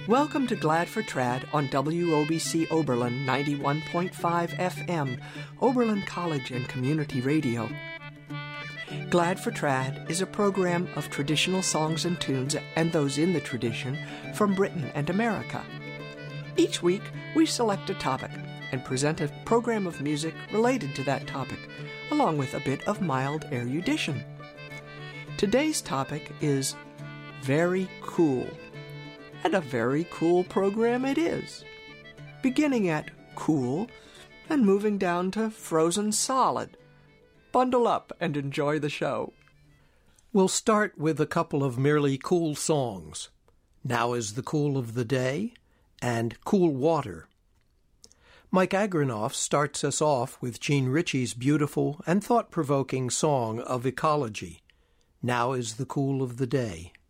Welcome to Glad for Trad on WOBC Oberlin 91.5 FM, Oberlin College and Community Radio. Glad for Trad is a program of traditional songs and tunes and those in the tradition from Britain and America. Each week, we select a topic and present a program of music related to that topic, along with a bit of mild erudition. Today's topic is Very Cool. And a very cool program it is. Beginning at cool and moving down to frozen solid. Bundle up and enjoy the show. We'll start with a couple of merely cool songs. Now is the Cool of the Day and Cool Water. Mike Agronoff starts us off with Gene Ritchie's beautiful and thought-provoking song of ecology. Now is the Cool of the Day.